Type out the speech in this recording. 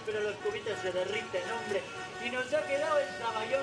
pero los cubitos se derriten, hombre. Y nos ha quedado el tamaño